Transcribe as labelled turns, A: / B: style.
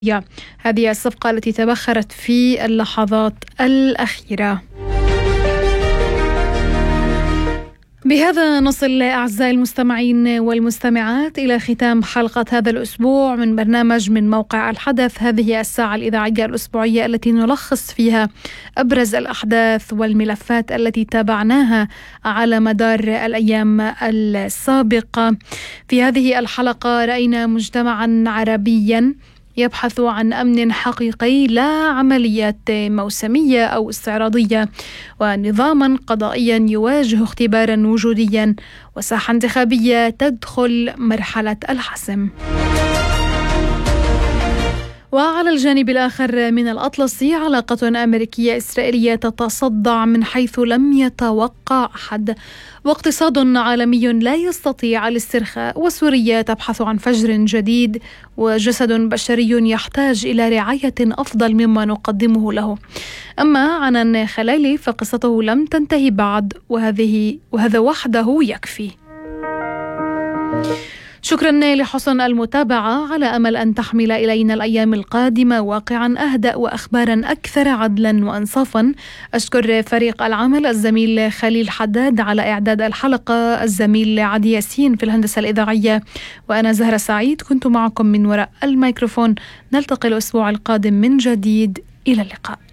A: هذه الصفقة التي تبخرت في اللحظات الأخيرة. بهذا نصل أعزائي المستمعين والمستمعات إلى ختام حلقة هذا الأسبوع من برنامج من موقع الحدث، هذه الساعة الإذاعية الأسبوعية التي نلخص فيها أبرز الأحداث والملفات التي تابعناها على مدار الأيام السابقة. في هذه الحلقة رأينا مجتمعا عربيا يبحث عن أمن حقيقي لا عمليات موسمية أو استعراضية، ونظاما قضائيا يواجه اختبارا وجوديا، وساحة انتخابية تدخل مرحلة الحسم. وعلى الجانب الآخر من الأطلسي علاقة أمريكية إسرائيلية تتصدع من حيث لم يتوقع أحد، واقتصاد عالمي لا يستطيع الاسترخاء، وسوريا تبحث عن فجر جديد، وجسد بشري يحتاج إلى رعاية أفضل مما نقدمه له. أما عنان خليلي فقصته لم تنتهي بعد، وهذا وحده يكفي. شكرا لحسن المتابعة، على أمل أن تحمل إلينا الأيام القادمة واقعا أهدأ وأخبارا أكثر عدلا وأنصافا. أشكر فريق العمل، الزميل خليل حداد على إعداد الحلقة، الزميل عدي ياسين في الهندسة الإذاعية، وأنا زهرة سعيد كنت معكم من وراء الميكروفون. نلتقي الأسبوع القادم من جديد، إلى اللقاء.